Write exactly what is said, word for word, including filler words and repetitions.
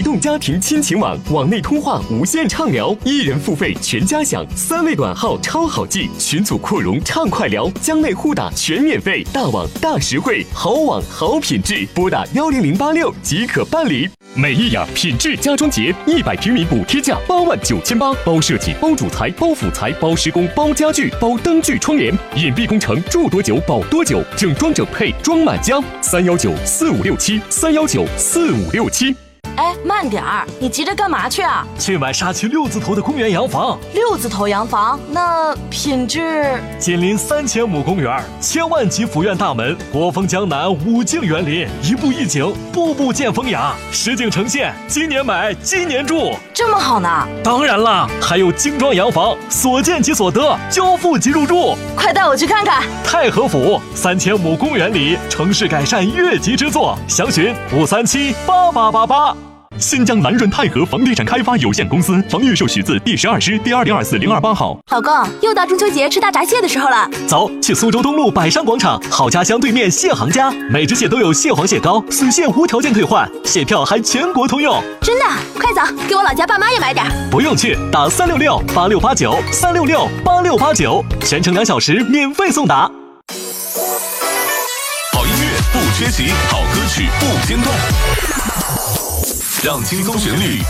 动家庭亲情网，网内通话无限畅聊，一人付费全家享，三位短号超好记，群组扩容畅快聊，疆内互打全免费，大网大实惠，好网好品质，拨打幺零零八六即可办理。美意雅品质家装节，一百平米补贴价八万九千八，包设计、包主材、包辅材、包施工、包家具、包灯具窗帘，隐蔽工程，住多久保多久，整装整配装满家。三幺九四五六七，三幺九四五六七。 哎，慢点儿！你急着干嘛去啊？ 去买沙区六字头的公园洋房。 六字头洋房，那品质？ 紧邻三千亩公园，千万级府院大门，国风江南，五境园林，一步一景，步步见风雅，实景呈现。今年买，今年住， 这么好呢？ 当然啦，还有精装洋房，所见即所得，交付即入住。 快带我去看看！ 太和府三千亩公园里，城市改善越级之作，详询五三七八八八八。 新疆南润泰和房地产开发有限公司房预售许字第十二支第二零二四零二八号。 老公，又到中秋节吃大闸蟹的时候了， 走，去苏州东路百山广场好家乡对面蟹行家，每只蟹都有蟹黄蟹膏，死蟹无条件退换，蟹票还全国通用。 真的？快走，给我老家爸妈也买点。 不用去，打三六六八六八九三六六八六八九，全程两小时免费送达。 好音乐不缺席，好歌曲不间断，让轻松旋律